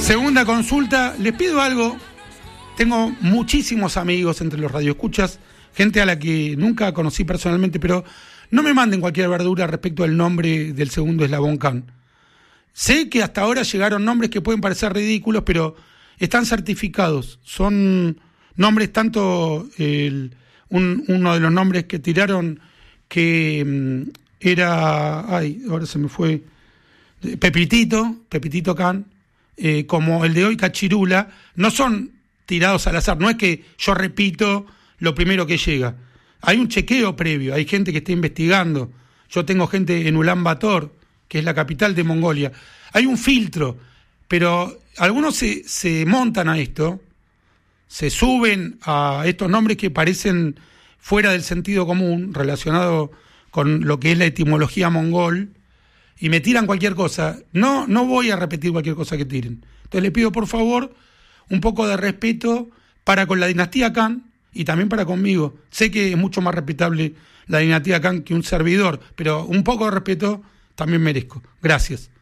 Segunda consulta, les pido algo. Tengo muchísimos amigos entre los radioescuchas, gente a la que nunca conocí personalmente, pero no me manden cualquier verdura respecto al nombre del segundo eslabón Can. Sé que hasta ahora llegaron nombres que pueden parecer ridículos, pero están certificados. Son nombres tanto, uno de los nombres que tiraron que era, ahora se me fue, Pepitito Can, como el de hoy Cachirula, no son tirados al azar, no es que yo repito lo primero que llega. Hay un chequeo previo, hay gente que está investigando. Yo tengo gente en Ulan Bator, que es la capital de Mongolia. Hay un filtro, pero algunos se montan a esto, se suben a estos nombres que parecen fuera del sentido común, relacionado con lo que es la etimología mongol, y me tiran cualquier cosa. No voy a repetir cualquier cosa que tiren. Entonces les pido, por favor, un poco de respeto para con la dinastía Can y también para conmigo. Sé que es mucho más respetable la dinastía Can que un servidor, pero un poco de respeto también merezco. Gracias.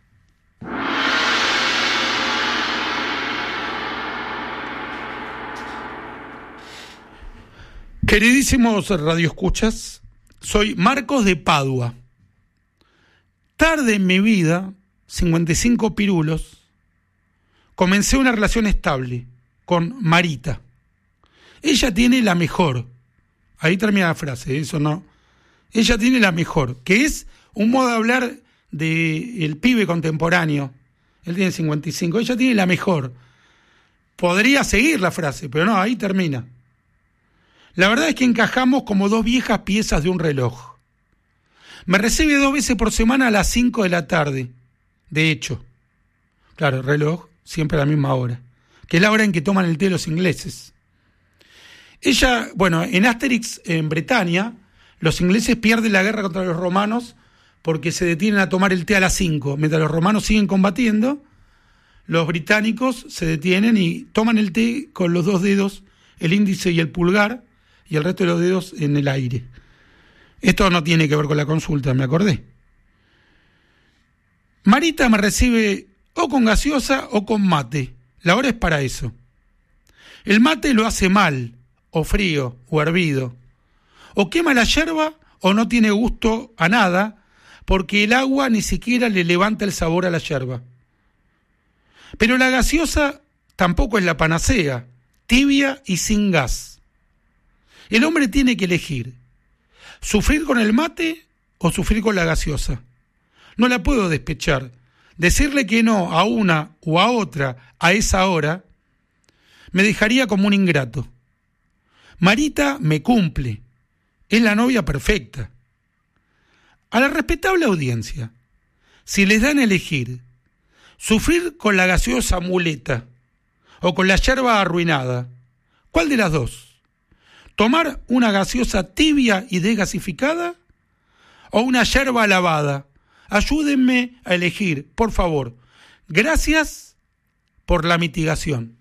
Queridísimos radioescuchas, soy Marcos de Padua. Tarde en mi vida, 55 pirulos, comencé una relación estable con Marita. Ella tiene la mejor. Ahí termina la frase, eso no. Ella tiene la mejor, que es un modo de hablar del pibe contemporáneo. Él tiene 55, ella tiene la mejor. Podría seguir la frase, pero no, ahí termina. La verdad es que encajamos como dos viejas piezas de un reloj. Me recibe 2 veces por semana a las 5 de la tarde. De hecho, claro, reloj siempre a la misma hora, que es la hora en que toman el té los ingleses. Ella, bueno, en Asterix, en Bretaña, los ingleses pierden la guerra contra los romanos porque se detienen a tomar el té a las 5. Mientras los romanos siguen combatiendo, los británicos se detienen y toman el té con los 2 dedos, el índice y el pulgar, y el resto de los dedos en el aire. Esto no tiene que ver con la consulta, me acordé. Marita me recibe o con gaseosa o con mate. La hora es para eso. El mate lo hace mal, o frío, o hervido. O quema la yerba o no tiene gusto a nada, porque el agua ni siquiera le levanta el sabor a la yerba. Pero la gaseosa tampoco es la panacea, tibia y sin gas. El hombre tiene que elegir, sufrir con el mate o sufrir con la gaseosa. No la puedo despechar. Decirle que no a una o a otra a esa hora me dejaría como un ingrato. Marita me cumple, es la novia perfecta. A la respetable audiencia, si les dan a elegir sufrir con la gaseosa muleta o con la yerba arruinada, ¿cuál de las dos? ¿Tomar una gaseosa tibia y desgasificada o una yerba lavada? Ayúdenme a elegir, por favor. Gracias por la mitigación.